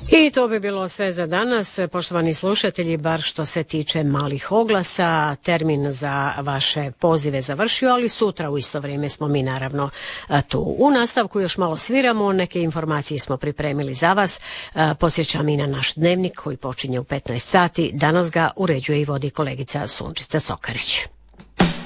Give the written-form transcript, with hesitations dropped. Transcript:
I to bi bilo sve za danas, poštovani slušatelji, bar što se tiče malih oglasa. Termin za vaše pozive završio, ali sutra u isto vrijeme smo mi naravno tu. U nastavku još malo sviramo, neke informacije smo pripremili za vas. Podsjećam i na naš dnevnik koji počinje u 15 sati. Danas ga uređuje i vodi kolegica Sunčica Sokarić.